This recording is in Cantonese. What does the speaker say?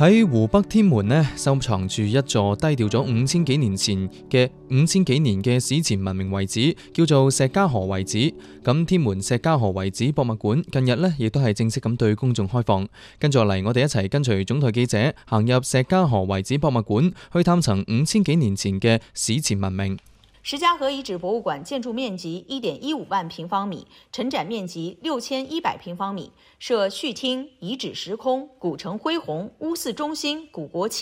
喺湖北天門呢，收藏住一座低調咗5000幾年嘅史前文明遺址，叫做石家河遺址。咁天門石家河遺址博物館近日呢，亦都係正式咁對公眾開放。跟住嚟，我哋一齊跟隨總台記者行入石家河遺址博物館，去探尋5000幾年前嘅史前文明。 石家河遺址博物館建築面積1.15萬平方米，陳展面積6100平方米，設序廳、遺址時空、古城恢弘、屋寺中心、古國